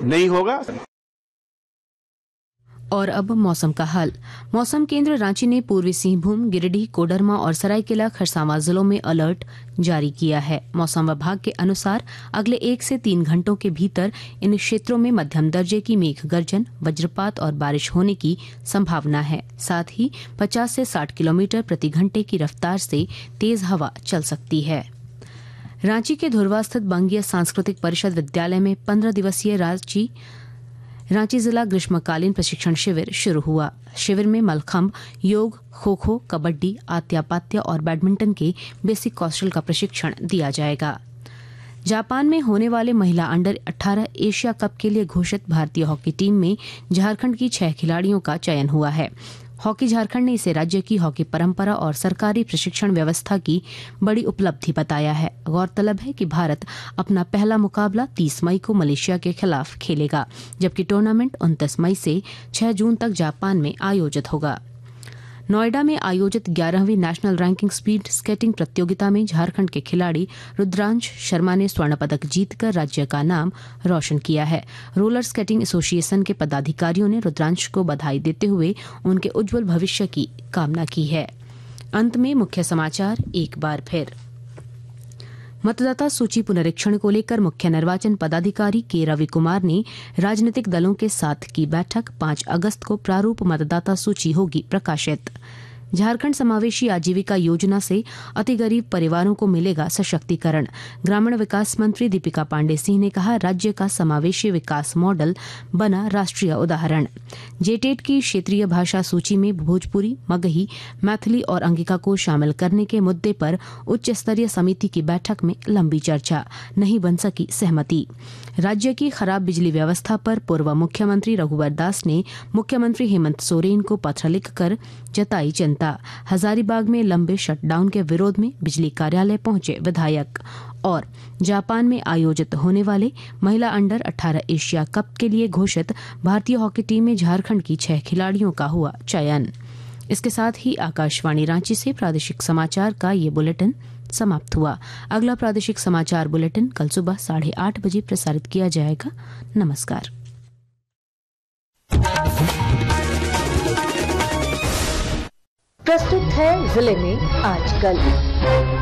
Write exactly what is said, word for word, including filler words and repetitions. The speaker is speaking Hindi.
नहीं होगा। और अब मौसम का हाल। मौसम केंद्र रांची ने पूर्वी सिंहभूम, गिरिडीह, कोडरमा और सरायकेला खरसावां जिलों में अलर्ट जारी किया है। मौसम विभाग के अनुसार अगले एक से तीन घंटों के भीतर इन क्षेत्रों में मध्यम दर्जे की मेघ गर्जन, वज्रपात और बारिश होने की संभावना है। साथ ही पचास से साठ किलोमीटर प्रति घंटे की रफ्तार से तेज हवा चल सकती है। रांची के धुर्वा स्थित बंगीय सांस्कृतिक परिषद विद्यालय में पंद्रह दिवसीय रांची रांची जिला ग्रीष्मकालीन प्रशिक्षण शिविर शुरू हुआ। शिविर में मलखम्ब, योग, खो खो, कबड्डी, आत्यापात्य और बैडमिंटन के बेसिक कौशल का प्रशिक्षण दिया जाएगा। जापान में होने वाले महिला अंडर अठारह एशिया कप के लिए घोषित भारतीय हॉकी टीम में झारखंड की छह खिलाड़ियों का चयन हुआ है। हॉकी झारखंड ने इसे राज्य की हॉकी परंपरा और सरकारी प्रशिक्षण व्यवस्था की बड़ी उपलब्धि बताया है। गौरतलब है कि भारत अपना पहला मुकाबला तीस मई को मलेशिया के खिलाफ खेलेगा, जबकि टूर्नामेंट उनतीस मई से छह जून तक जापान में आयोजित होगा। नोएडा में आयोजित ग्यारहवीं नेशनल रैंकिंग स्पीड स्केटिंग प्रतियोगिता में झारखंड के खिलाड़ी रुद्रांश शर्मा ने स्वर्ण पदक जीतकर राज्य का नाम रोशन किया है। रोलर स्केटिंग एसोसिएशन के पदाधिकारियों ने रुद्रांश को बधाई देते हुए उनके उज्जवल भविष्य की कामना की है। अंत में मुख्य समाचार एक बार फिर। मतदाता सूची पुनरीक्षण को लेकर मुख्य निर्वाचन पदाधिकारी के रवि कुमार ने राजनीतिक दलों के साथ की बैठक। पांच अगस्त को प्रारूप मतदाता सूची होगी प्रकाशित। झारखंड समावेशी आजीविका योजना से अति गरीब परिवारों को मिलेगा सशक्तिकरण। ग्रामीण विकास मंत्री दीपिका पांडे सिंह ने कहा, राज्य का समावेशी विकास मॉडल बना राष्ट्रीय उदाहरण। जेटेट की क्षेत्रीय भाषा सूची में भोजपुरी, मगही, मैथिली और अंगिका को शामिल करने के मुद्दे पर उच्च स्तरीय समिति की बैठक में लंबी चर्चा, नहीं बन सकी सहमति। राज्य की खराब बिजली व्यवस्था पर पूर्व मुख्यमंत्री रघुवर दास ने मुख्यमंत्री हेमंत सोरेन को पत्र लिखकर जताई चिंता। हजारीबाग में लंबे शटडाउन के विरोध में बिजली कार्यालय पहुंचे विधायक। और जापान में आयोजित होने वाले महिला अंडर अठारह एशिया कप के लिए घोषित भारतीय हॉकी टीम में झारखंड की छह खिलाड़ियों का हुआ चयन। इसके साथ ही आकाशवाणी रांची से प्रादेशिक समाचार का ये बुलेटिन समाप्त हुआ। अगला प्रादेशिक समाचार बुलेटिन कल सुबह साढ़े आठ बजे प्रसारित किया जाएगा। नमस्कार। प्रस्तुत है जिले में आजकल।